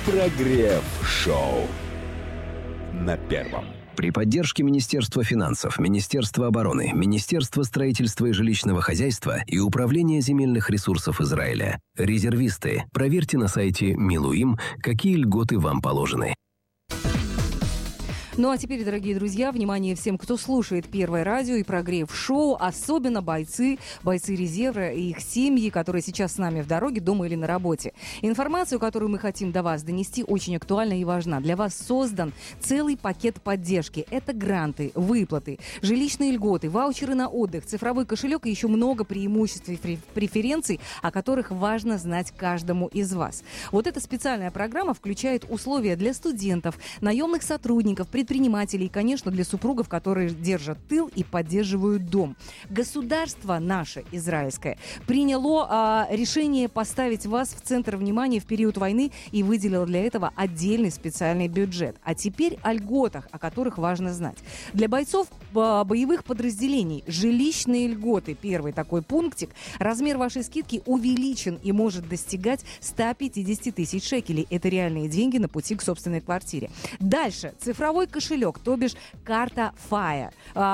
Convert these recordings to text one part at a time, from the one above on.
Прогрев-шоу на Первом. При поддержке Министерства финансов, Министерства обороны, Министерства строительства и жилищного хозяйства и Управления земельных ресурсов Израиля. Резервисты. Проверьте на сайте Милуим, какие льготы вам положены. Ну а теперь, дорогие друзья, внимание всем, кто слушает Первое радио и Прогрев-шоу, особенно бойцы резерва и их семьи, которые сейчас с нами в дороге, дома или на работе. Информацию, которую мы хотим до вас донести, очень актуальна и важна. Для вас создан целый пакет поддержки. Это гранты, выплаты, жилищные льготы, ваучеры на отдых, цифровой кошелек и еще много преимуществ и преференций, о которых важно знать каждому из вас. Вот эта специальная программа включает условия для студентов, наемных сотрудников, предпринимателей и, конечно, для супругов, которые держат тыл и поддерживают дом. Государство наше, израильское, приняло решение поставить вас в центр внимания в период войны и выделило для этого отдельный специальный бюджет. А теперь о льготах, о которых важно знать. Для бойцов боевых подразделений жилищные льготы, первый такой пунктик, размер вашей скидки увеличен и может достигать 150 тысяч шекелей. Это реальные деньги на пути к собственной квартире. Дальше. Цифровой кошелек, то бишь карта Fire.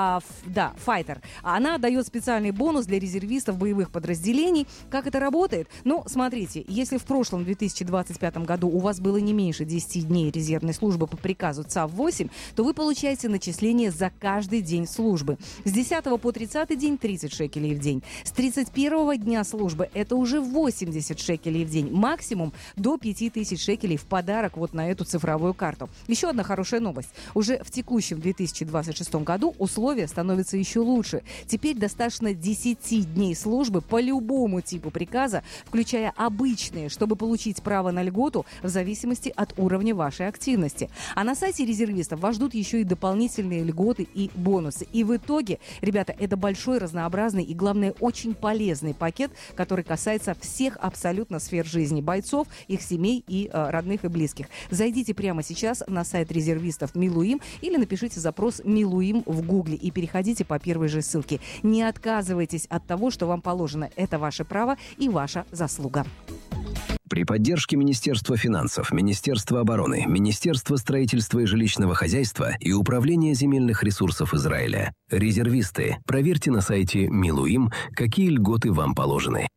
Fighter. Она дает специальный бонус для резервистов боевых подразделений. Как это работает? Ну, смотрите, если в прошлом 2025 году у вас было не меньше 10 дней резервной службы по приказу ЦАВ-8, то вы получаете начисление за каждый день службы. С 10 по 30 день 30 шекелей в день. С 31 дня службы это уже 80 шекелей в день. Максимум до 5000 шекелей в подарок вот на эту цифровую карту. Еще одна хорошая новость. Уже в текущем 2026 году условия становятся еще лучше. Теперь достаточно 10 дней службы по любому типу приказа, включая обычные, чтобы получить право на льготу в зависимости от уровня вашей активности. А на сайте резервистов вас ждут еще и дополнительные льготы и бонусы. И в итоге, ребята, это большой, разнообразный и, главное, очень полезный пакет, который касается всех абсолютно сфер жизни бойцов, их семей и родных и близких. Зайдите прямо сейчас на сайт резервистов Милуим или напишите запрос «Милуим» в Гугле и переходите по первой же ссылке. Не отказывайтесь от того, что вам положено. Это ваше право и ваша заслуга. При поддержке Министерства финансов, Министерства обороны, Министерства строительства и жилищного хозяйства и Управления земельных ресурсов Израиля. Резервисты. Проверьте на сайте Милуим, какие льготы вам положены.